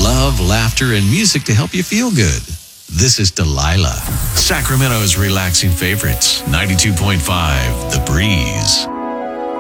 love, laughter, and music to help you feel good. This is Delilah, Sacramento's relaxing favorites, 92.5 The Breeze.